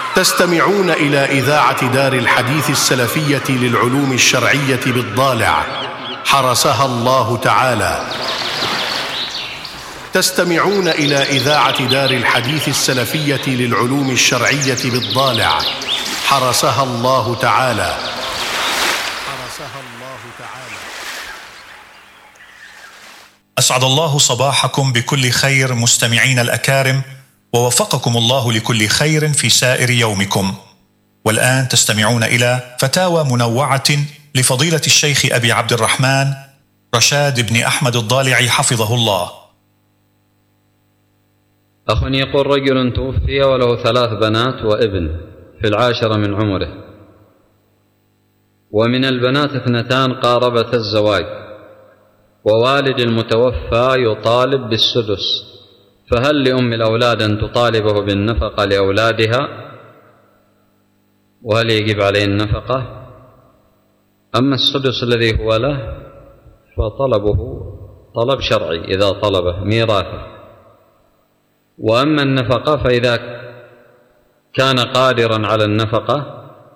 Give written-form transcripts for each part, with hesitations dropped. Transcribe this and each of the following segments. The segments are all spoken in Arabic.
تستمعون إلى إذاعة دار الحديث السلفية للعلوم الشرعية بالضالع حرسها الله تعالى. تستمعون إلى إذاعة دار الحديث السلفية للعلوم الشرعية بالضالع حرسها الله تعالى. أسعد الله صباحكم بكل خير مستمعين الأكارم، ووفقكم الله لكل خير في سائر يومكم. والآن تستمعون إلى فتاوى منوعة لفضيلة الشيخ أبي عبد الرحمن رشاد بن أحمد الضالعي حفظه الله. أخ يقول: رجل توفي وله 3 بنات وابن في 10 من عمره، ومن البنات 2 قاربت الزواج، ووالد المتوفى يطالب بالسدس، فهل لأم الأولاد أن تطالبه بالنفقة لأولادها؟ وهل يجب عليه النفقة؟ أما السدس الذي هو له فطلبه طلب شرعي إذا طلبه ميراثه، وأما النفقة فإذا كان قادرا على النفقة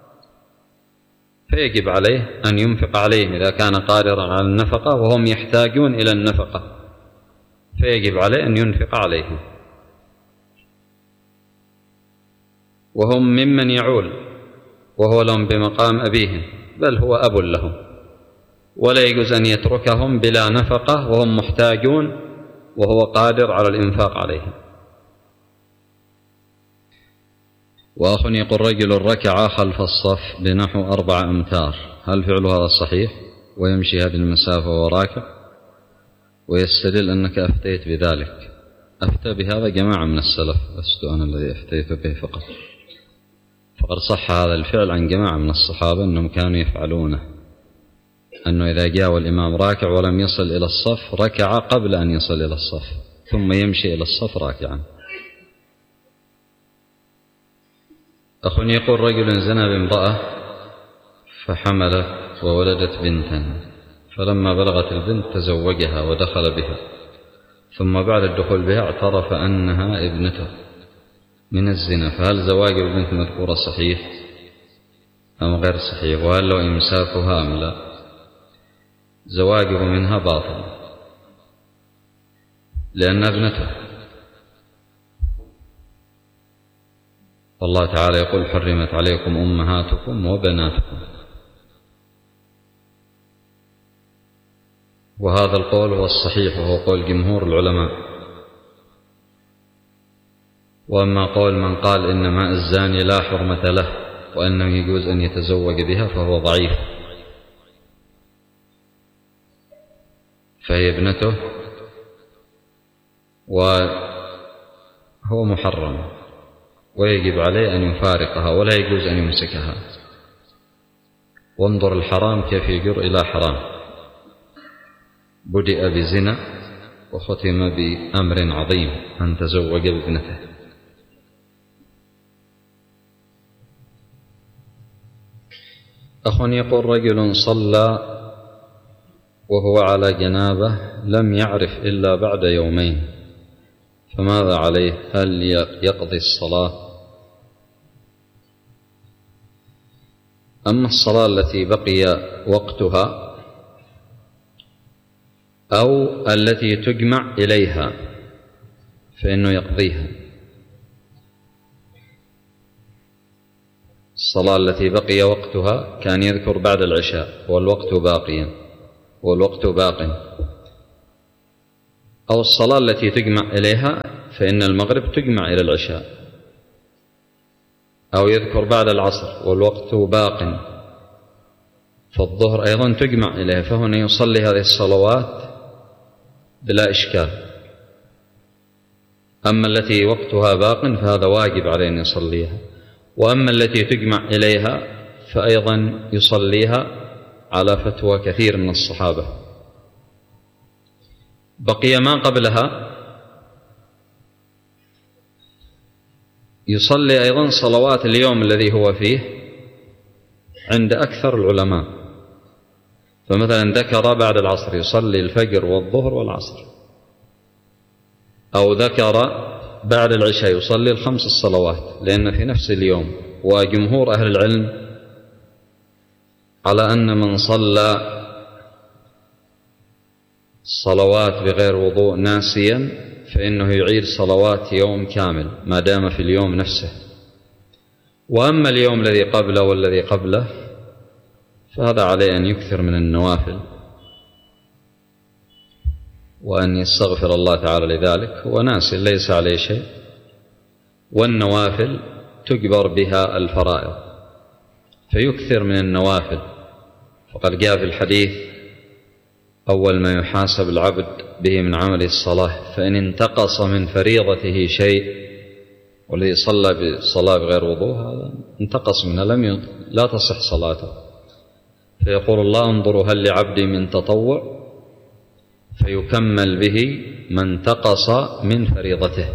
فيجب عليه أن ينفق عليهم إذا كان قادرا على النفقة، وهم يحتاجون إلى النفقة فيجب عليه أن ينفق عليهم، وهم ممن يعول وهو لهم بمقام أبيهم، بل هو أب لهم، ولا يجوز أن يتركهم بلا نفقة وهم محتاجون وهو قادر على الإنفاق عليهم. وأخ يقول: رجل ركع خلف الصف بنحو 4 أمتار، هل فعل هذا صحيح ويمشي هذه المسافة وهو راكع؟ ويستدل أنك أفتيت بذلك. أفتى بهذا جماعة من السلف، لست أنا الذي أفتيت به فقط، فقد صح هذا الفعل عن جماعة من الصحابة أنهم كانوا يفعلونه، أنه إذا جاء الإمام راكع ولم يصل إلى الصف ركع قبل أن يصل إلى الصف ثم يمشي إلى الصف راكعا. أخ يقول: رجل زنى بامرأة فحملت وولدت بنتا، فلما بلغت البنت تزوجها ودخل بها، ثم بعد الدخول بها اعترف أنها ابنته من الزنا، فهل زواج البنت المذكورة صحيح أم غير صحيح؟ وهل لو إمساكها أم لا؟ زواجه منها باطل لأن ابنته، والله تعالى يقول: حرمت عليكم أمهاتكم وبناتكم. وهذا القول هو الصحيح وهو قول جمهور العلماء. وأما قول من قال إنما الزاني لا حرمة له وأنه يجوز أن يتزوج بها فهو ضعيف، فهي ابنته وهو محرم ويجب عليه أن يفارقها ولا يجوز أن يمسكها. وانظر الحرام كيف يجر إلى حرام، بدأ بزنا وختم بأمر عظيم أن تزوج بابنته. أخ يقول: رجل صلى وهو على جنابه لم يعرف إلا بعد يومين، فماذا عليه؟ هل يقضي الصلاة؟ أما الصلاة التي بقي وقتها أو التي تجمع إليها فإنه يقضيها. الصلاة التي بقي وقتها كان يذكر بعد العشاء والوقت باق، أو الصلاة التي تجمع إليها فإن المغرب تجمع إلى العشاء، أو يذكر بعد العصر والوقت باق، فالظهر أيضا تجمع إليها، فهنا يصلي هذه الصلوات بلا إشكال. أما التي وقتها باق فهذا واجب عليه أن يصليها، وأما التي تجمع إليها فأيضا يصليها على فتوى كثير من الصحابة. بقي ما قبلها يصلي أيضا صلوات اليوم الذي هو فيه عند أكثر العلماء، فمثلا ذكر بعد العصر يصلي الفجر والظهر والعصر، أو ذكر بعد العشاء يصلي الخمس الصلوات، لأن في نفس اليوم. وجمهور أهل العلم على أن من صلى صلوات بغير وضوء ناسيا فإنه يعيد صلوات يوم كامل ما دام في اليوم نفسه. وأما اليوم الذي قبله والذي قبله فهذا عليه أن يكثر من النوافل وأن يستغفر الله تعالى لذلك. هو ناس ليس عليه شيء، والنوافل تجبر بها الفرائض، فيكثر من النوافل. فقد جاء في الحديث: أول ما يحاسب العبد به من عمل الصلاة، فإن انتقص من فريضته شيء، والذي صلى بصلاة بغير وضوء هذا انتقص منها لا تصح صلاته، فيقول الله: انظروا هل لعبدي من تطوع، فيكمل به ما انتقص من فريضته.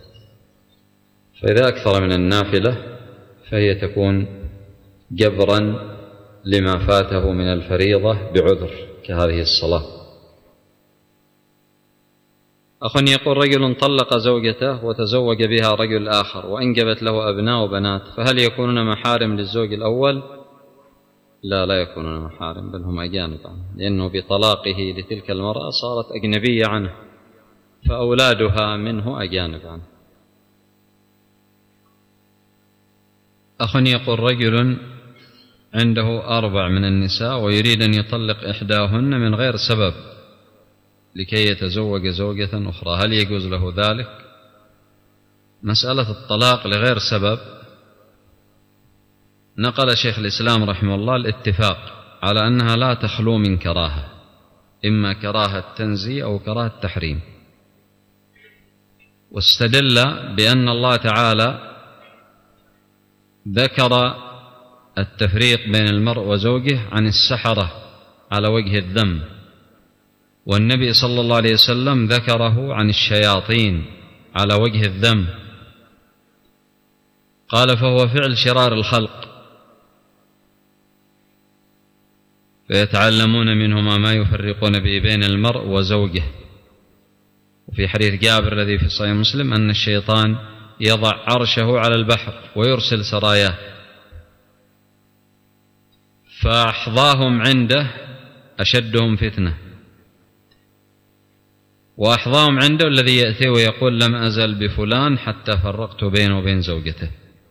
فإذا أكثر من النافلة فهي تكون جبرا لما فاته من الفريضة بعذر كهذه الصلاة. أخ يقول: رجل طلق زوجته وتزوج بها رجل آخر وأنجبت له أبناء وبنات، فهل يكونون محارم للزوج الأول؟ لا يكونون محارم، بل هم أجانب عنه، لأنه بطلاقه لتلك المرأة صارت أجنبية عنه، فأولادها منه أجانب عنه. أخ يقول: رجل عنده 4 من النساء ويريد أن يطلق إحداهن من غير سبب لكي يتزوج زوجة أخرى، هل يجوز له ذلك؟ مسألة الطلاق لغير سبب نقل شيخ الإسلام رحمه الله الاتفاق على أنها لا تخلو من كراهة، إما كراهة تنزيه أو كراهة تحريم، واستدل بأن الله تعالى ذكر التفريق بين المرء وزوجه عن السحرة على وجه الذم، والنبي صلى الله عليه وسلم ذكره عن الشياطين على وجه الذم، قال: فهو فعل شرار الخلق، فيتعلمون منهما ما يفرقون به بين المرء وزوجه. وفي حديث جابر الذي في صحيح مسلم أن الشيطان يضع عرشه على البحر ويرسل سراياه، فأحظاهم عنده أشدهم فتنة، وأحظاهم عنده الذي يأتي ويقول: لم أزل بفلان حتى فرقت بينه وبين زوجته.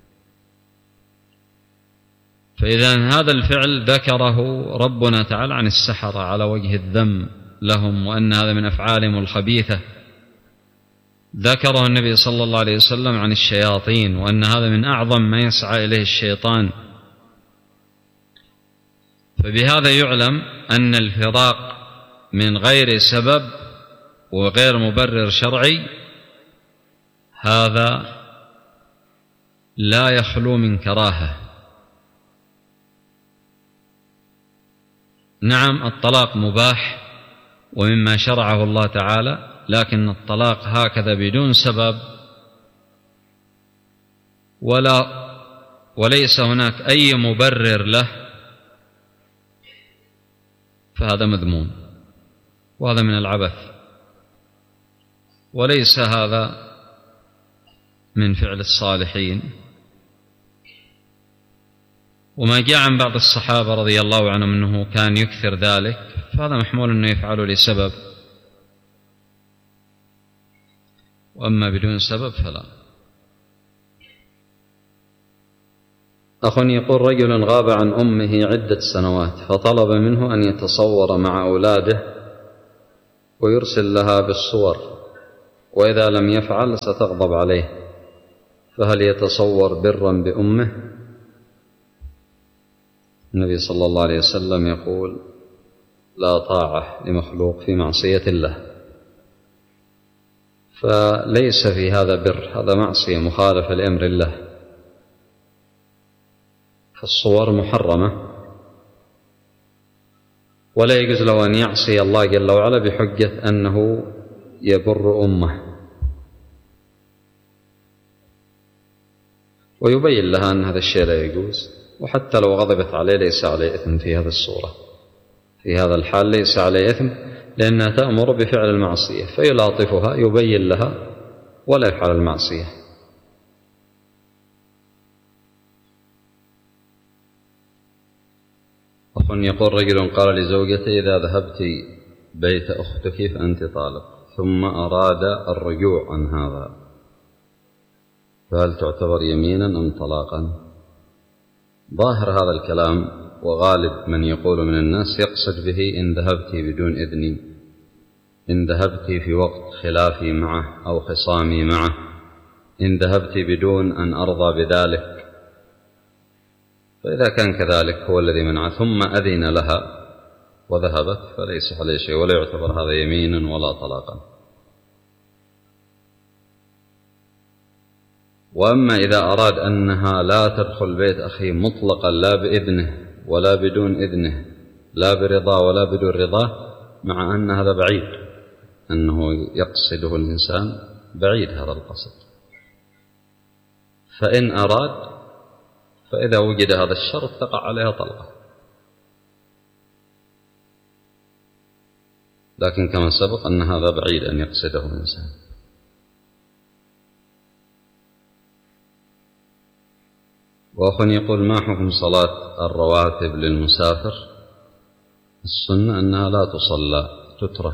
فإذا هذا الفعل ذكره ربنا تعالى عن السحرة على وجه الذم لهم، وأن هذا من أفعالهم الخبيثة. ذكره النبي صلى الله عليه وسلم عن الشياطين، وأن هذا من أعظم ما يسعى إليه الشيطان. فبهذا يعلم أن الفراق من غير سبب وغير مبرر شرعي هذا لا يخلو من كراهة. نعم، الطلاق مباح ومما شرعه الله تعالى، لكن الطلاق هكذا بدون سبب وليس هناك أي مبرر له فهذا مذموم، وهذا من العبث، وليس هذا من فعل الصالحين. وما جاء عن بعض الصحابة رضي الله عنهم أنه كان يكثر ذلك فهذا محمول أنه يفعله لسبب، وأما بدون سبب فلا. أخ يقول: رجل غاب عن أمه عدة سنوات فطلب منه أن يتصور مع أولاده ويرسل لها بالصور، وإذا لم يفعل ستغضب عليه، فهل يتصور برا بأمه؟ النبي صلى الله عليه وسلم يقول: لا طاعة لمخلوق في معصية الله، فليس في هذا بر، هذا معصية مخالفة لأمر الله، فالصور محرمة، ولا يجوز له أن يعصي الله جل وعلا بحجة أنه يبر أمه، ويبين لها أن هذا الشيء لا يجوز. وحتى لو غضبت عليه ليس عليه إثم في هذه الصورة، في هذا الحال ليس عليه إثم، لأنها تأمر بفعل المعصية، فيلاطفها يبين لها ولا يفعل المعصية. يقول رجل قال لزوجته: إذا ذهبت بيت أختك فأنت طالق، ثم أراد الرجوع عن هذا، فهل تعتبر يمينا أم طلاقا؟ ظاهر هذا الكلام وغالب من يقول من الناس يقصد به إن ذهبت بدون إذني، إن ذهبت في وقت خلافي معه أو خصامي معه، إن ذهبت بدون أن أرضى بذلك. فإذا كان كذلك هو الذي منع ثم أذن لها وذهبت فليس عليه شيء، ولا يعتبر هذا يمينا ولا طلاقا. وأما إذا أراد أنها لا تدخل بيت أخيه مطلقا لا بإذنه ولا بدون إذنه، لا برضا ولا بدون رضاه، مع أن هذا بعيد، أنه يقصده الإنسان بعيد هذا القصد، فإن أراد فإذا وجد هذا الشرط تقع عليها طلقة. لكن كما سبق أن هذا بعيد أن يقصده الإنسان. وأخ يقول: ما حكم صلاة الرواتب للمسافر؟ السنة أنها لا تصلى، تترك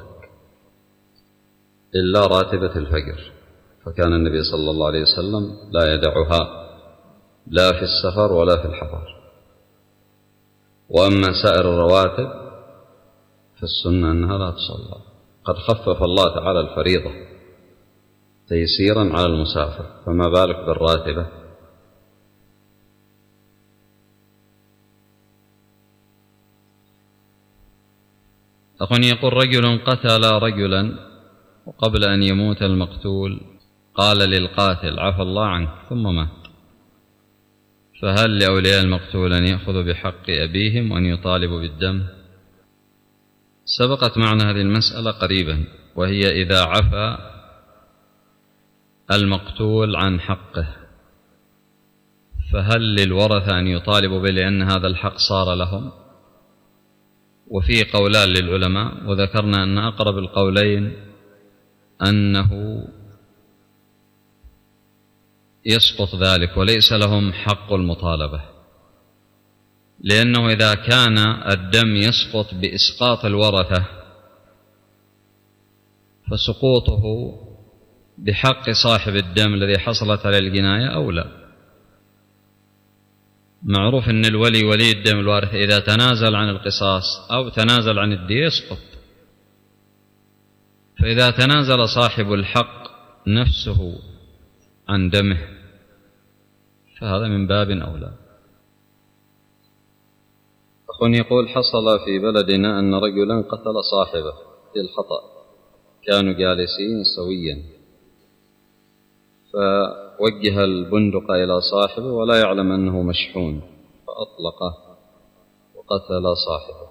إلا راتبة الفجر، فكان النبي صلى الله عليه وسلم لا يدعها لا في السفر ولا في الحضر. وأما سائر الرواتب فالسنة أنها لا تصلى. قد خفف الله تعالى الفريضة تيسيرا على المسافر، فما بالك بالراتبة؟ أخ يقول: رجل قتل رجلا، وقبل أن يموت المقتول قال للقاتل: عفى الله عنك، ثم مات، فهل لأولياء المقتول أن يأخذوا بحق أبيهم وأن يطالبوا بالدم؟ سبقت معنا هذه المسألة قريبا، وهي إذا عفى المقتول عن حقه فهل للورثة أن يطالبوا به لأن هذا الحق صار لهم؟ وفي قولان للعلماء، وذكرنا أن أقرب القولين أنه يسقط ذلك وليس لهم حق المطالبة، لأنه إذا كان الدم يسقط بإسقاط الورثة فسقوطه بحق صاحب الدم الذي حصلت عليه الجناية أولى. معروف أن الولي ولي الدم الوارث إذا تنازل عن القصاص أو تنازل عن الدية يسقط، فإذا تنازل صاحب الحق نفسه عن دمه فهذا من باب أولى. أخ يقول: حصل في بلدنا أن رجلا قتل صاحبه بالخطأ، كانوا جالسين سويا، فوجه البندق إلى صاحبه ولا يعلم أنه مشحون، فأطلقه وقتل صاحبه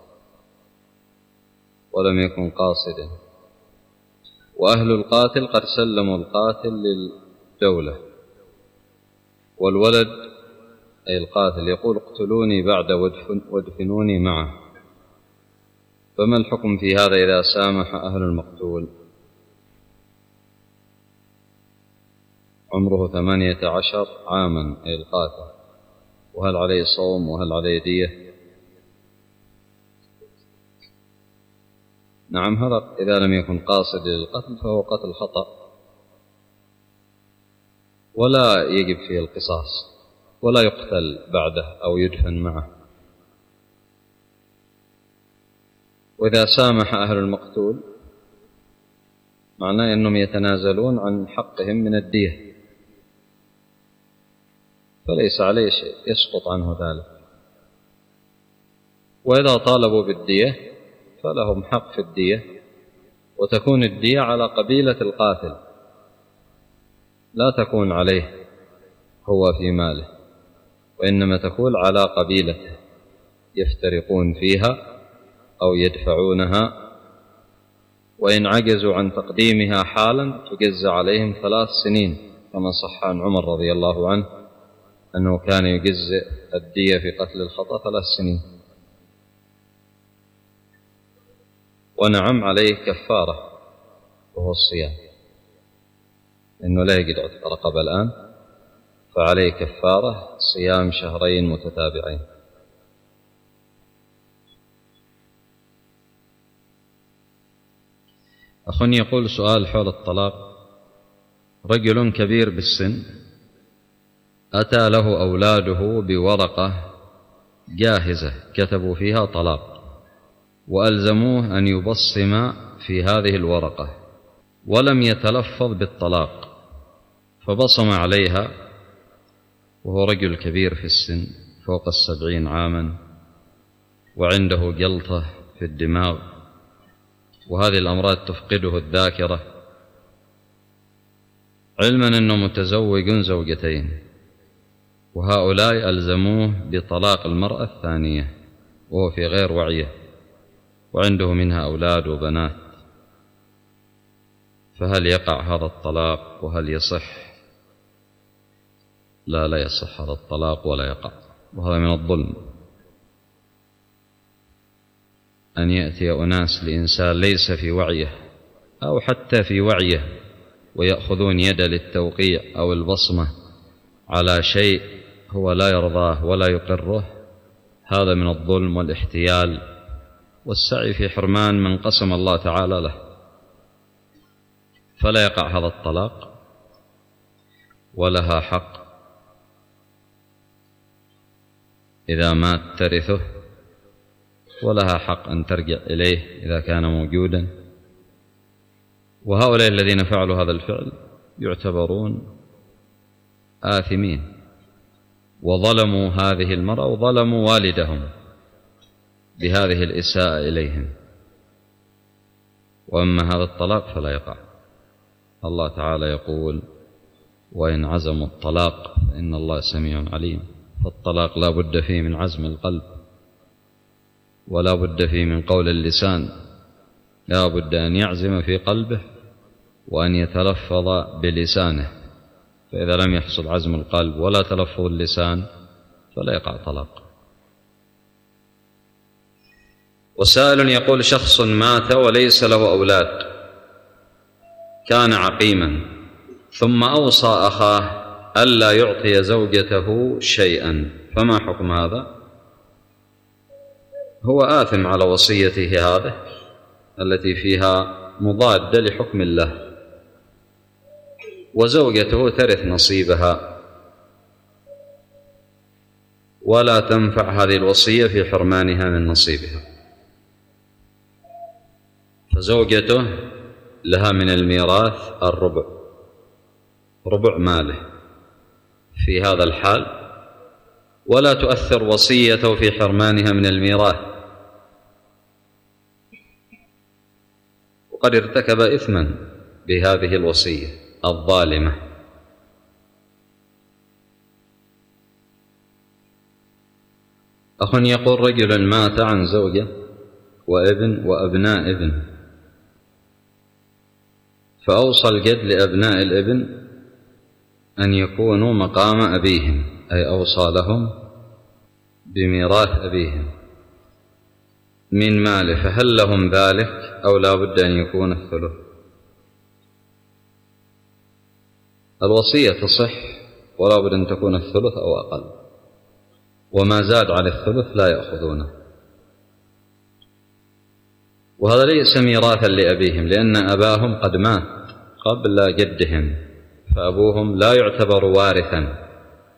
ولم يكن قاصدا. وأهل القاتل قد سلموا القاتل للدولة، والولد أي القاتل يقول: اقتلوني بعد وادفنوني معه. فما الحكم في هذا إذا سامح أهل المقتول؟ عمره 18 عاما أي القاتل، وهل عليه صوم وهل عليه دية؟ نعم، هذا إذا لم يكن قاصد للقتل فهو قتل خطأ ولا يجب فيه القصاص، ولا يقتل بعده أو يدفن معه. وإذا سامح أهل المقتول معناه أنهم يتنازلون عن حقهم من الدية، فليس عليه شيء، يسقط عنه ذلك. وإذا طالبوا بالدية فلهم حق في الدية، وتكون الدية على قبيلة القاتل لا تكون عليه هو في ماله، وإنما تكون على قبيلته يفترقون فيها أو يدفعونها، وإن عجزوا عن تقديمها حالا تجز عليهم 3 سنين، كما صح عن عمر رضي الله عنه أنه كان يجزئ الدية في قتل الخطأ 3 سنين. ونعم عليه كفارة وهو الصيام. إنه لا يجد عتق رقبة الآن، فعليه كفارة صيام شهرين متتابعين. أخ يقول سؤال حول الطلاق: رجل كبير بالسن أتى له أولاده بورقة جاهزة كتبوا فيها طلاق، وألزموه أن يبصم في هذه الورقة ولم يتلفظ بالطلاق، فبصم عليها وهو رجل كبير في السن فوق 70 عاما وعنده جلطة في الدماغ، وهذه الأمراض تفقده الذاكرة، علما أنه متزوج زوجتين، وهؤلاء ألزموه بطلاق المرأة الثانية وهو في غير وعيه وعنده منها أولاد وبنات، فهل يقع هذا الطلاق وهل يصح؟ لا يصح هذا الطلاق ولا يقع، وهذا من الظلم أن يأتي أناس لإنسان ليس في وعيه أو حتى في وعيه ويأخذون يده للتوقيع أو البصمة على شيء هو لا يرضاه ولا يقره، هذا من الظلم والاحتيال والسعي في حرمان من قسم الله تعالى له، فلا يقع هذا الطلاق، ولها حق إذا مات ترثه، ولها حق أن ترجع إليه إذا كان موجودا، وهؤلاء الذين فعلوا هذا الفعل يعتبرون آثمين وظلموا هذه المرأة وظلموا والدهم بهذه الإساءة إليهم. وأما هذا الطلاق فلا يقع. الله تعالى يقول: وإن عزموا الطلاق فإن الله سميع عليم. فالطلاق لا بد فيه من عزم القلب، ولا بد فيه من قول اللسان، لا بد أن يعزم في قلبه وأن يتلفظ بلسانه، فإذا لم يحصل عزم القلب ولا تلفظ اللسان فلا يقع طلاق. وسائل يقول: شخص مات وليس له أولاد، كان عقيما، ثم أوصى أخاه ألا يعطي زوجته شيئا، فما حكم هذا؟ هو آثم على وصيته هذه التي فيها مضادة لحكم الله، وزوجته ترث نصيبها، ولا تنفع هذه الوصية في حرمانها من نصيبها، فزوجته لها من الميراث الربع، ربع ماله في هذا الحال، ولا تؤثر وصيته في حرمانها من الميراث، وقد ارتكب إثما بهذه الوصية الظالمة. أخ يقول: رجل مات عن زوجة وابن وأبناء ابن، فأوصى الجد لأبناء الابن أن يكونوا مقام أبيهم، أي أوصى لهم بميراث أبيهم من ماله، فهل لهم ذلك أو لا بد أن يكون الثلث؟ الوصية تصح ولا بد أن تكون الثلث أو أقل، وما زاد على الثلث لا يأخذونه، وهذا ليس ميراثا لأبيهم، لأن أباهم قد مات قبل جدهم، فأبوهم لا يعتبر وارثا.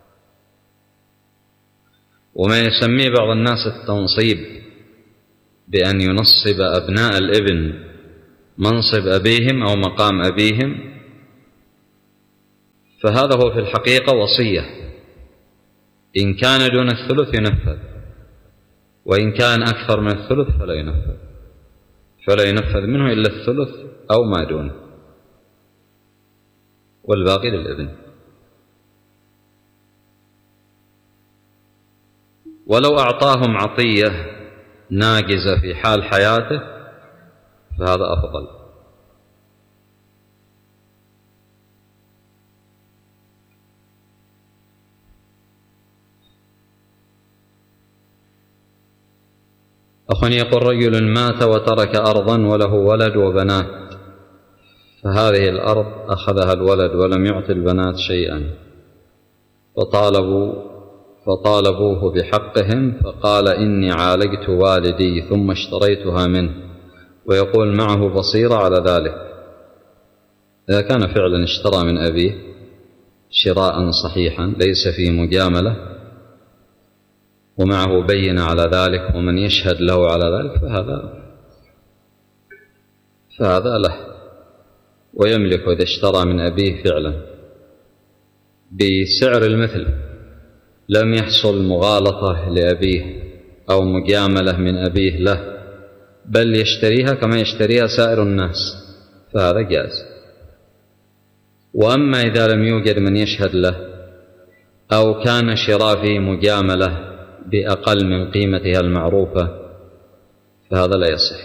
وما يسميه بعض الناس التنصيب، بأن ينصب أبناء الابن منصب أبيهم أو مقام أبيهم، فهذا هو في الحقيقة وصية، إن كان دون الثلث ينفذ، وإن كان أكثر من الثلث فلا ينفذ منه إلا الثلث أو ما دونه، والباقي للابن. ولو أعطاهم عطية ناقزة في حال حياته فهذا أفضل. أخ يقول: رجل مات وترك أرضا وله ولد وبنات، فهذه الأرض أخذها الولد ولم يعطي البنات شيئا، فطالبوه بحقهم، فقال إني عالجت والدي ثم اشتريتها منه، ويقول معه بصيرة على ذلك. إذا كان فعلا اشترى من أبيه شراء صحيحا ليس فيه مجاملة ومعه بينة على ذلك ومن يشهد له على ذلك، فهذا له ويملك إذا اشترى من أبيه فعلا بسعر المثل، لم يحصل مغالطة لأبيه أو مجاملة من أبيه له، بل يشتريها كما يشتريها سائر الناس، فهذا جائز. وأما إذا لم يوجد من يشهد له أو كان شراء فيه مجاملة بأقل من قيمتها المعروفة فهذا لا يصح.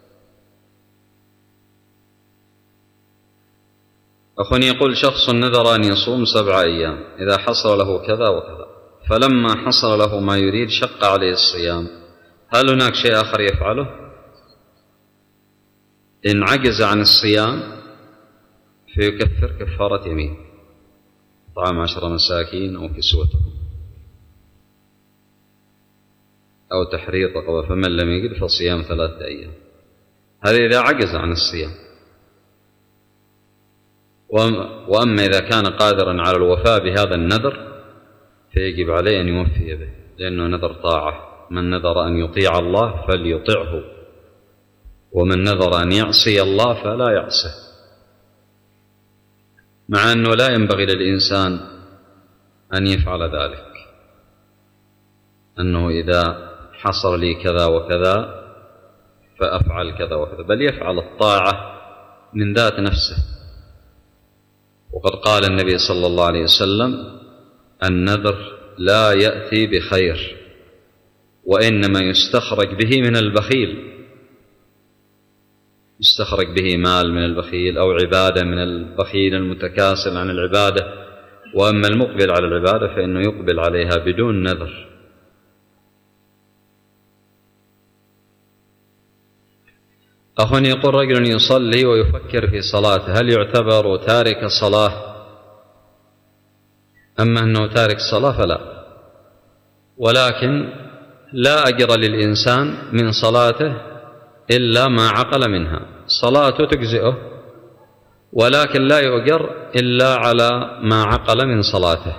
أخواني، يقول شخص نذر أن يصوم 7 أيام إذا حصل له كذا وكذا، فلما حصل له ما يريد شق عليه الصيام، هل هناك شيء آخر يفعله؟ إن عجز عن الصيام فيكفر كفارة يمين، طعام 10 مساكين أو كسوتهم أو تحرير رقبة، فمن لم يجد فصيام 3 أيام. هذا إذا عجز عن الصيام. وأما إذا كان قادرا على الوفاء بهذا النذر فيجب عليه أن يوفي به، لأنه نذر طاعة. من نذر أن يطيع الله فليطعه، ومن نذر أن يعصي الله فلا يعصه. مع أنه لا ينبغي للإنسان أن يفعل ذلك، أنه إذا حصل لي كذا وكذا فأفعل كذا وكذا، بل يفعل الطاعة من ذات نفسه. وقد قال النبي صلى الله عليه وسلم: النذر لا يأتي بخير، وإنما يستخرج به من البخيل، يستخرج به مال من البخيل أو عبادة من البخيل المتكاسل عن العبادة. وأما المقبل على العبادة فإنه يقبل عليها بدون نذر. أخ يقول رجل يصلي ويفكر في صلاته، هل يعتبر تارك صلاة؟ أما أنه تارك الصلاة فلا، ولكن لا أجر للإنسان من صلاته إلا ما عقل منها. صلاته تجزئه، ولكن لا يؤجر إلا على ما عقل من صلاته،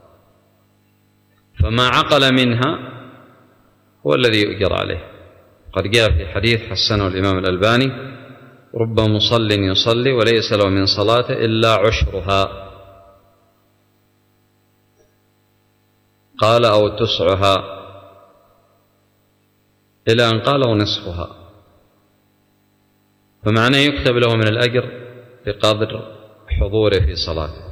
فما عقل منها هو الذي يؤجر عليه. قد جاء في حديث حسنه الإمام الألباني: رب مصل يصلي وليس له من صلاته إلا عشرها، قال أو تسعها، إلى أن قال ونصفها، فمعناه يكتب له من الأجر بقدر حضوره في صلاته.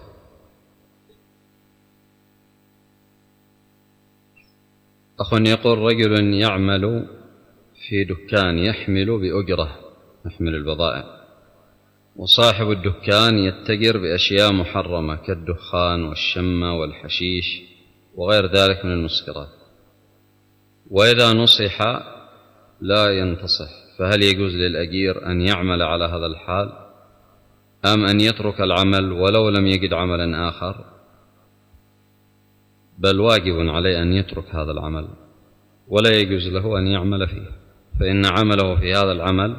أخ يقول رجل يعمل في دكان يحمل بأجرة، يحمل البضائع، وصاحب الدكان يتجر بأشياء محرمة كالدخان والشمة والحشيش وغير ذلك من المسكرات، وإذا نصح لا ينتصح، فهل يجوز للأجير أن يعمل على هذا الحال أم أن يترك العمل ولو لم يجد عملا آخر؟ بل واجب عليه أن يترك هذا العمل، ولا يجوز له أن يعمل فيه، فإن عمله في هذا العمل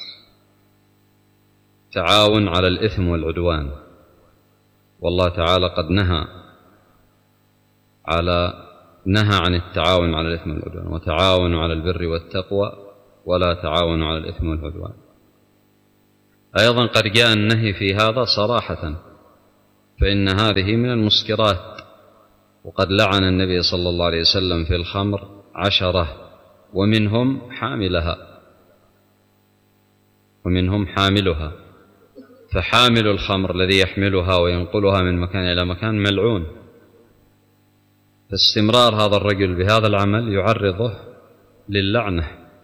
تعاون على الإثم والعدوان، والله تعالى قد نهى عن التعاون على الإثم والعدوان: وتعاونوا على البر والتقوى ولا تعاونوا على الإثم والعدوان. أيضا قد جاء النهي في هذا صراحة، فإن هذه من المسكرات، وقد لعن النبي صلى الله عليه وسلم في الخمر 10 ومنهم حاملها، فحامل الخمر الذي يحملها وينقلها من مكان إلى مكان ملعون. فاستمرار هذا الرجل بهذا العمل يعرضه للعنة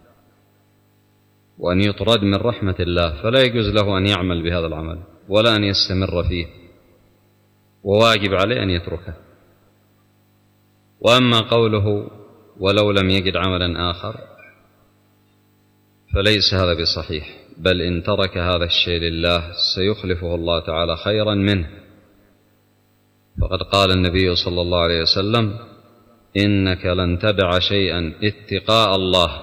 وأن يطرد من رحمة الله، فلا يجوز له أن يعمل بهذا العمل ولا أن يستمر فيه، وواجب عليه أن يتركه. وأما قوله ولو لم يجد عملا آخر فليس هذا بصحيح، بل إن ترك هذا الشيء لله سيخلفه الله تعالى خيرا منه. فقد قال النبي صلى الله عليه وسلم: إنك لن تدع شيئا اتقاء الله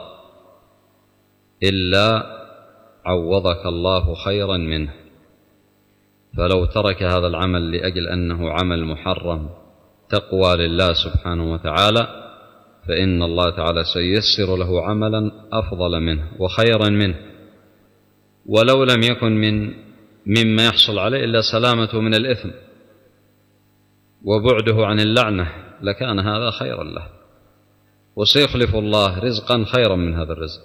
إلا عوضك الله خيرا منه. فلو ترك هذا العمل لأجل أنه عمل محرم تقوى لله سبحانه وتعالى، فإن الله تعالى سييسر له عملا أفضل منه وخيرا منه، ولو لم يكن مما يحصل عليه إلا سلامته من الإثم وبعده عن اللعنة لكان هذا خيرا له، وسيخلف الله رزقا خيرا من هذا الرزق.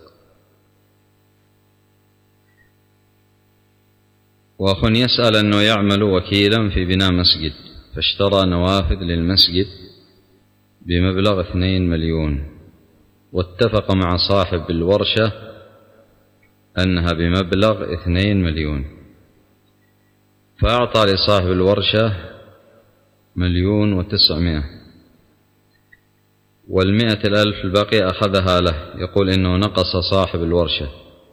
وأخ يسأل أنه يعمل وكيلا في بناء مسجد، فاشترى نوافذ للمسجد بمبلغ 2 مليون، واتفق مع صاحب الورشة أنها بمبلغ 2 مليون، فأعطى لصاحب الورشة 1,900,000، وال100,000 الباقي أخذها له. يقول إنه نقص صاحب الورشة،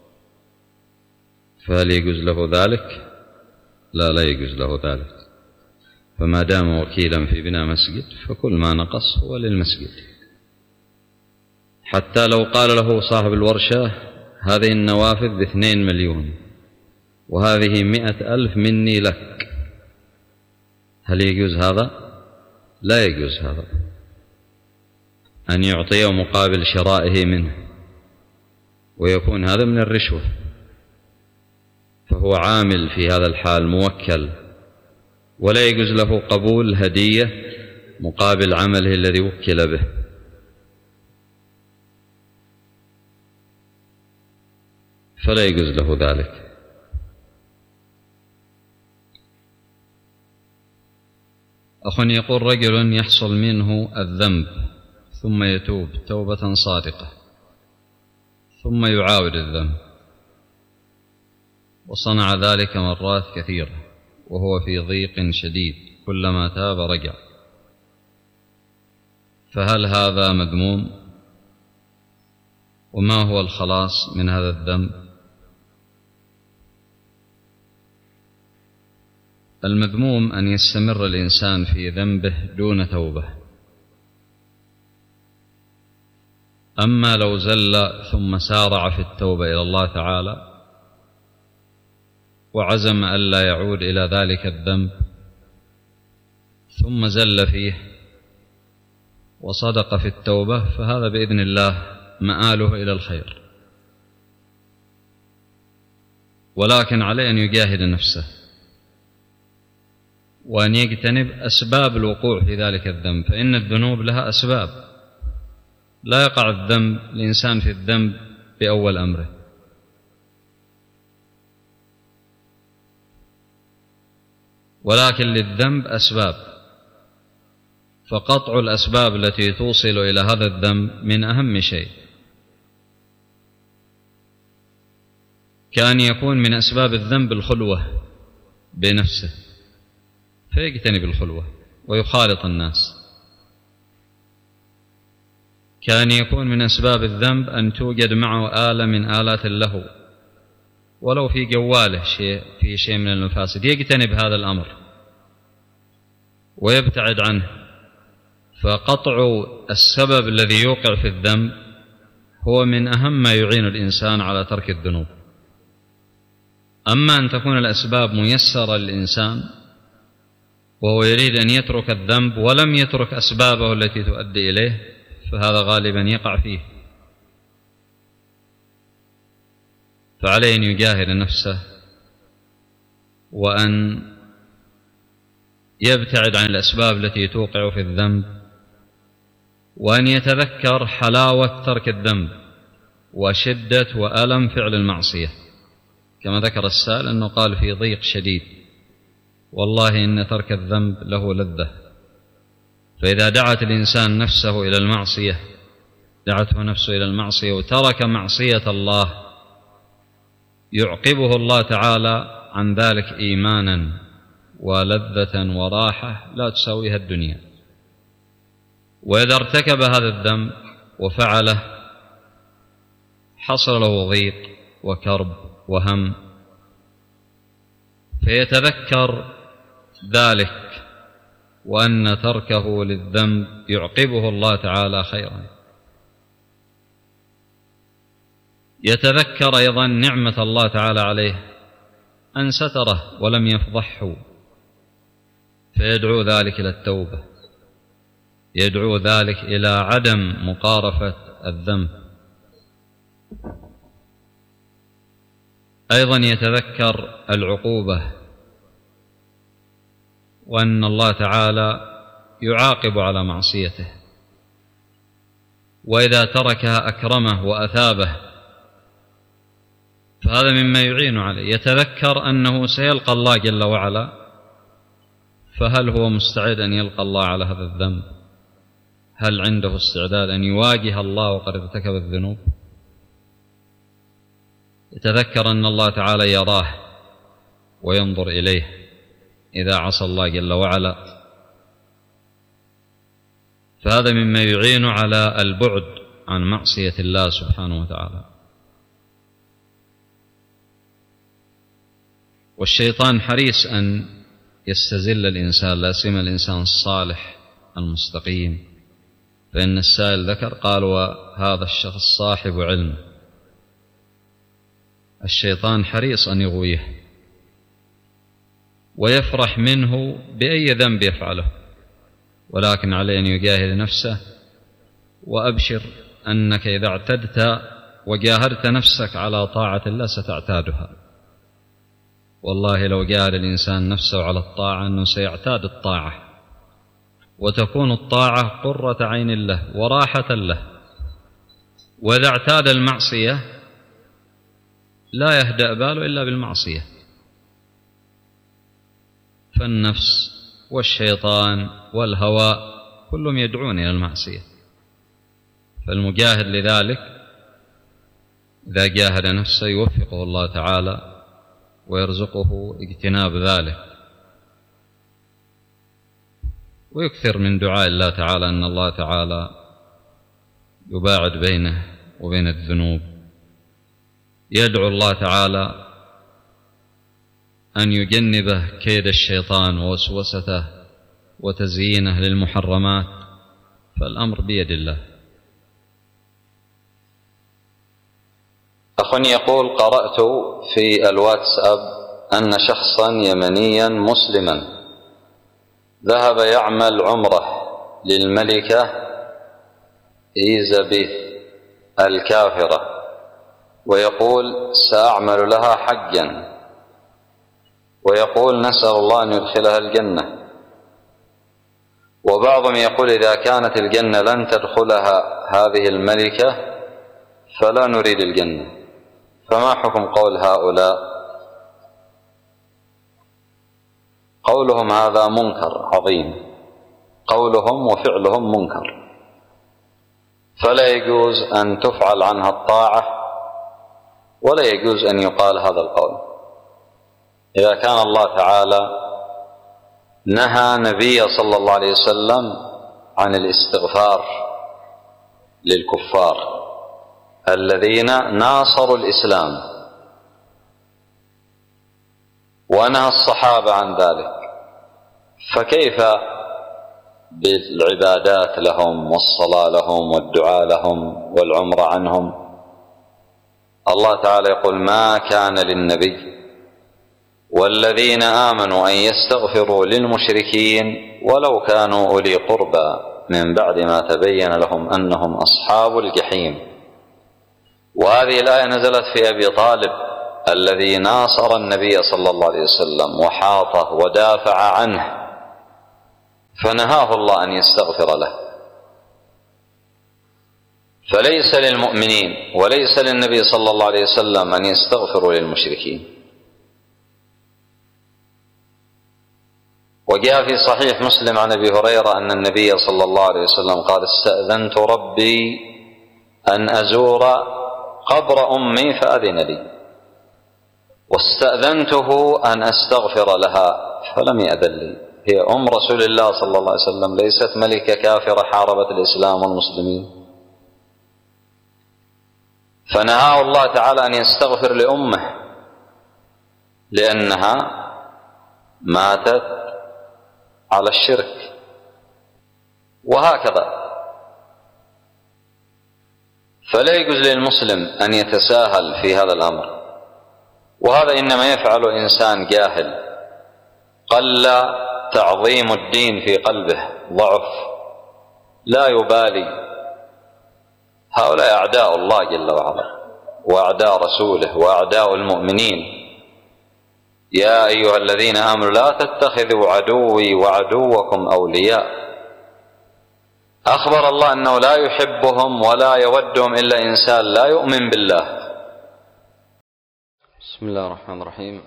فهل يجوز له ذلك؟ لا يجوز له ذلك، فما دام وكيلا في بناء مسجد فكل ما نقص هو للمسجد. حتى لو قال له صاحب الورشة: هذه النوافذ ب2 مليون وهذه 100,000 مني لك، هل يجوز هذا؟ لا يجوز هذا، أن يعطيه مقابل شرائه منه، ويكون هذا من الرشوة، فهو عامل في هذا الحال موكل، ولا يجوز له قبول هدية مقابل عمله الذي وكل به. فلا يجوز له ذلك. أخ يقول: رجل يحصل منه الذنب ثم يتوب توبة صادقة ثم يعاود الذنب، وصنع ذلك مرات كثيرة وهو في ضيق شديد، كلما تاب رجع، فهل هذا مذموم؟ وما هو الخلاص من هذا الذنب؟ المذموم أن يستمر الإنسان في ذنبه دون توبة. أما لو زل ثم سارع في التوبة إلى الله تعالى وعزم ألا يعود إلى ذلك الذنب ثم زل فيه وصدق في التوبة، فهذا بإذن الله مآله إلى الخير، ولكن عليه أن يجاهد نفسه وأن يجتنب أسباب الوقوع في ذلك الذنب، فإن الذنوب لها أسباب، لا يقع الإنسان في الذنب بأول أمره. ولكن للذنب أسباب، فقطع الأسباب التي توصل إلى هذا الذنب من أهم شيء. كان يكون من أسباب الذنب الخلوة بنفسه فيجتنب الخلوة ويخالط الناس. كان يكون من أسباب الذنب أن توجد معه آلة من آلات اللهو، ولو في جواله في شيء من المفاسد، يجتنب هذا الأمر ويبتعد عنه. فقطع السبب الذي يوقع في الذنب هو من أهم ما يعين الإنسان على ترك الذنوب. أما أن تكون الأسباب ميسرة للإنسان وهو يريد أن يترك الذنب ولم يترك أسبابه التي تؤدي إليه، فهذا غالبا يقع فيه. فعليه أن يجاهد نفسه وأن يبتعد عن الأسباب التي توقع في الذنب، وأن يتذكر حلاوة ترك الذنب وشدة وألم فعل المعصية، كما ذكر السائل أنه قال في ضيق شديد، والله إن ترك الذنب له لذة. فإذا دعت الإنسان نفسه إلى المعصية، دعته نفسه إلى المعصية وترك معصية الله، يعقبه الله تعالى عن ذلك إيمانا ولذة وراحة لا تساويها الدنيا. وإذا ارتكب هذا الذنب وفعله حصل له ضيق وكرب وهم، فيتذكر ذلك وأن تركه للذنب يعقبه الله تعالى خيرا. يتذكر أيضا نعمة الله تعالى عليه أن ستره ولم يفضحه، فيدعو ذلك إلى التوبة، يدعو ذلك إلى عدم مقارفة الذنب. أيضا يتذكر العقوبة وأن الله تعالى يعاقب على معصيته، وإذا تركها أكرمه وأثابه، فهذا مما يعين عليه. يتذكر أنه سيلقى الله جل وعلا، فهل هو مستعد أن يلقى الله على هذا الذنب؟ هل عنده استعداد أن يواجه الله وقد ارتكب الذنوب؟ يتذكر أن الله تعالى يراه وينظر إليه إذا عصى الله جل وعلا، فهذا مما يعين على البعد عن معصية الله سبحانه وتعالى. والشيطان حريص أن يستزل الإنسان، لا سيما الإنسان الصالح المستقيم، فإن السائل ذكر قال وهذا الشخص صاحب علم. الشيطان حريص أن يغويه ويفرح منه بأي ذنب يفعله، ولكن عليه أن يجاهد نفسه. وأبشر أنك إذا اعتدت وجاهدت نفسك على طاعة الله ستعتادها. والله لو جاهد الإنسان نفسه على الطاعة أنه سيعتاد الطاعة، وتكون الطاعة قرة عين له وراحة له. وإذا اعتاد المعصية لا يهدأ باله إلا بالمعصية. فالنفس والشيطان والهوى كلهم يدعون إلى المعصية، فالمجاهد لذلك إذا جاهد نفسه يوفقه الله تعالى ويرزقه اجتناب ذلك، ويكثر من دعاء الله تعالى أن الله تعالى يباعد بينه وبين الذنوب. يدعو الله تعالى أن يجنبه كيد الشيطان ووسوسته وتزيينه للمحرمات، فالأمر بيد الله. أخ يقول: قرأت في الواتساب أن شخصا يمنيا مسلما ذهب يعمل عمرة للملكة إيزابيث الكافرة، ويقول سأعمل لها حجا، ويقول نسأل الله أن يدخلها الجنة. وبعضهم يقول إذا كانت الجنة لن تدخلها هذه الملكة فلا نريد الجنة، فما حكم قول هؤلاء؟ قولهم هذا منكر عظيم، قولهم وفعلهم منكر، فلا يجوز أن تفعل عنها الطاعة ولا يجوز أن يقال هذا القول. إذا كان الله تعالى نهى نبي صلى الله عليه وسلم عن الاستغفار للكفار الذين ناصروا الإسلام، ونهى الصحابة عن ذلك، فكيف بالعبادات لهم والصلاة لهم والدعاء لهم والعمرة عنهم؟ الله تعالى يقول ما كان للنبي والذين آمنوا أن يستغفروا للمشركين ولو كانوا أولي قربى من بعد ما تبين لهم أنهم أصحاب الجحيم. وهذه الآية نزلت في أبي طالب الذي ناصر النبي صلى الله عليه وسلم وحاطه ودافع عنه، فنهاه الله أن يستغفر له. فليس للمؤمنين وليس للنبي صلى الله عليه وسلم أن يستغفروا للمشركين. وجاء في صحيح مسلم عن أبي هريرة أن النبي صلى الله عليه وسلم قال استأذنت ربي أن أزور قبر أمي فأذن لي، واستأذنته أن أستغفر لها فلم يأذن لي. هي أم رسول الله صلى الله عليه وسلم، ليست ملكة كافرة حاربت الإسلام والمسلمين، فنهاه الله تعالى أن يستغفر لأمه لأنها ماتت على الشرك. وهكذا، فلا يجوز للمسلم أن يتساهل في هذا الأمر، وهذا إنما يفعل إنسان جاهل قل تعظيم الدين في قلبه، ضعف، لا يبالي. هؤلاء أعداء الله جل وعلا وأعداء رسوله وأعداء المؤمنين. يا أيها الذين آمنوا لا تتخذوا عدوي وعدوكم أولياء. أخبر الله أنه لا يحبهم ولا يودهم إلا إنسان لا يؤمن بالله. بسم الله الرحمن الرحيم.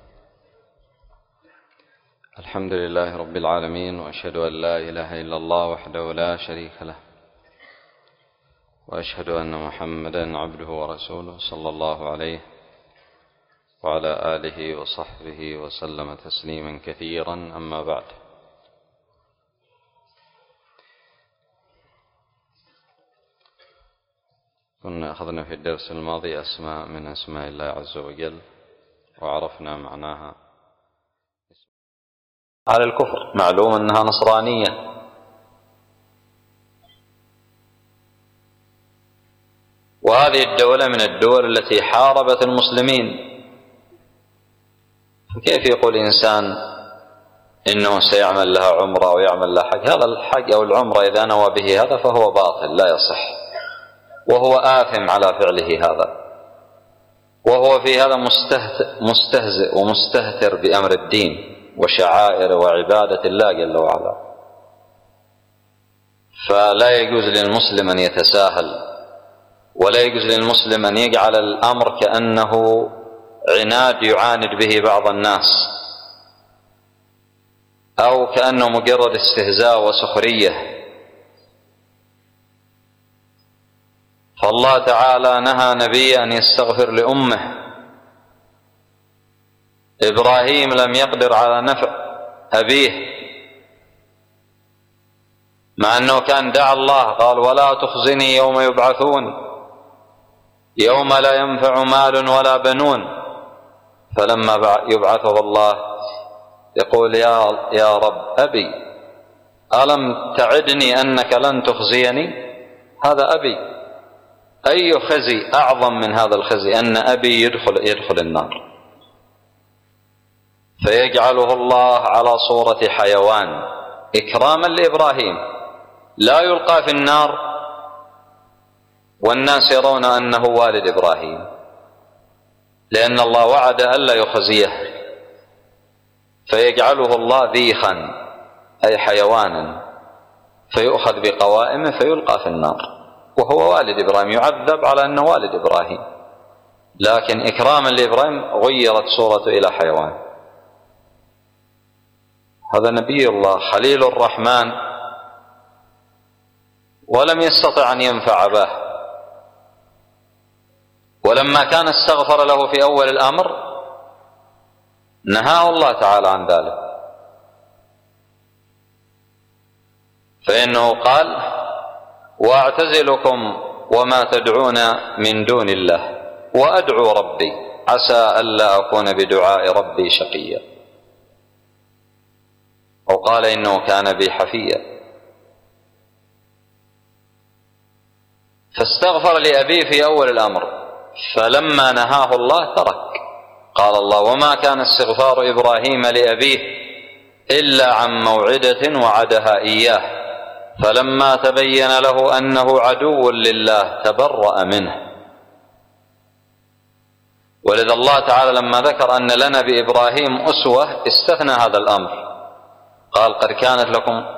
الحمد لله رب العالمين، وأشهد أن لا إله إلا الله وحده لا شريك له، وأشهد أن محمدا عبده ورسوله صلى الله عليه وعلى آله وصحبه وسلم تسليما كثيرا. أما بعد، كنا أخذنا في الدرس الماضي أسماء من أسماء الله عز وجل وعرفنا معناها. على الكفر معلوم أنها نصرانية، وهذه الدولة من الدول التي حاربت المسلمين، فكيف يقول إنسان إنه سيعمل لها عمرة ويعمل لها حج؟ هذا الحج أو العمرة إذا نوى به هذا فهو باطل لا يصح، وهو آثم على فعله هذا، وهو في هذا مستهزئ ومستهتر بأمر الدين وشعائر وعبادة الله جل وعلا. فلا يجوز للمسلم أن يتساهل، ولا يجوز للمسلم أن يجعل الأمر كأنه عناد يعاند به بعض الناس، أو كأنه مجرد استهزاء وسخرية. فالله تعالى نهى نبيه أن يستغفر لأمه. إبراهيم لم يقدر على نفع أبيه، مع أنه كان دعا الله قال: ولا تخزني يوم يبعثون يوم لا ينفع مال ولا بنون. فلما يبعثه الله يقول: يا رب أبي، ألم تعدني أنك لن تخزيني؟ هذا أبي. أي خزي أعظم من هذا الخزي أن أبي يدخل النار؟ فيجعله الله على صورة حيوان إكراما لإبراهيم، لا يلقى في النار والناس يرون أنه والد إبراهيم، لأن الله وعد ألا يخزيه. فيجعله الله ذيخا أي حيوانا، فيؤخذ بقوائمه فيلقى في النار، وهو والد إبراهيم، يعذب على أنه والد إبراهيم، لكن إكراما لإبراهيم غيرت صورته إلى حيوان. هذا نبي الله خليل الرحمن، ولم يستطع أن ينفع أباه، ولما كان استغفر له في أول الأمر نهاه الله تعالى عن ذلك، فإنه قال: وأعتزلكم وما تدعون من دون الله وأدعو ربي عسى ألا أكون بدعاء ربي شقيا. أو قال: إنه كان بي حفيا. فاستغفر لأبيه في أول الأمر، فلما نهاه الله ترك. قال الله: وما كان استغفار إبراهيم لأبيه إلا عن موعدة وعدها إياه فلما تبين له أنه عدو لله تبرأ منه. ولذا الله تعالى لما ذكر أن لنا بإبراهيم أسوة استثنى هذا الأمر، قال: قد كانت لكم